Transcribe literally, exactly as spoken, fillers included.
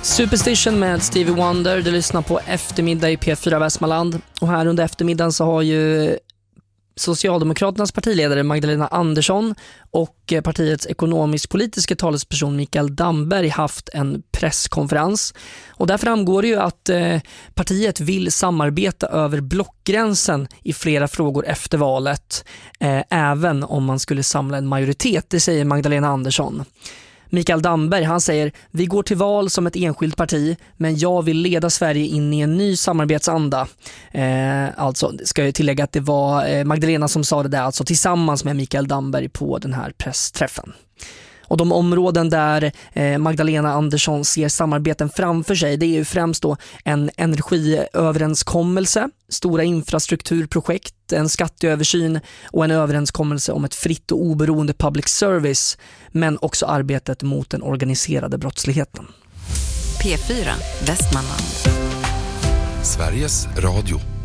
Superstition med Stevie Wonder. Du lyssnar på eftermiddag i P fyra Västmanland. Och här under eftermiddagen så har ju Socialdemokraternas partiledare Magdalena Andersson och partiets ekonomisk-politiska talesperson Mikael Damberg haft en presskonferens. Och där framgår det ju att eh, partiet vill samarbeta över blockgränsen i flera frågor efter valet, eh, även om man skulle samla en majoritet, det säger Magdalena Andersson. Mikael Damberg, han säger: vi går till val som ett enskilt parti, men jag vill leda Sverige in i en ny samarbetsanda. Eh, alltså ska jag tillägga att det var eh, Magdalena som sa det där, alltså tillsammans med Mikael Damberg på den här pressträffen. Och de områden där eh, Magdalena Andersson ser samarbeten framför sig, det är ju främst då en energiöverenskommelse, stora infrastrukturprojekt, en skatteöversyn och en överenskommelse om ett fritt och oberoende public service, men också arbetet mot den organiserade brottsligheten. P fyra Västmanland. Sveriges Radio.